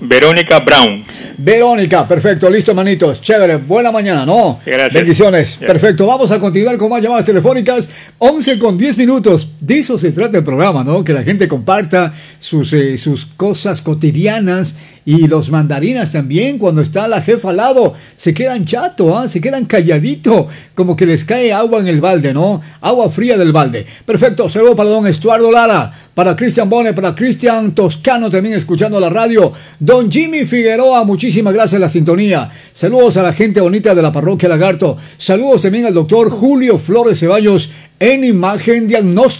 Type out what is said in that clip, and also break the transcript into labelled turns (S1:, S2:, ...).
S1: Verónica Brown.
S2: Verónica, perfecto, listo, manitos. Chévere, buena mañana, ¿no?
S1: Gracias.
S2: Bendiciones.
S1: Ya.
S2: Perfecto, vamos a continuar con más llamadas telefónicas. 11:10. De eso se trata el programa, ¿no? Que la gente comparta sus cosas cotidianas. Y los mandarinas también, cuando está la jefa al lado, se quedan chato, se quedan calladito, como que les cae agua en el balde, ¿no? Agua fría del balde. Perfecto, saludo para don Estuardo Lara, para Cristian Bone, para Cristian Toscano también escuchando la radio. Don Jimmy Figueroa, muchísimas gracias a la sintonía. Saludos a la gente bonita de la parroquia Lagarto. Saludos también al doctor Julio Flores Ceballos en Imagen Diagnóstica.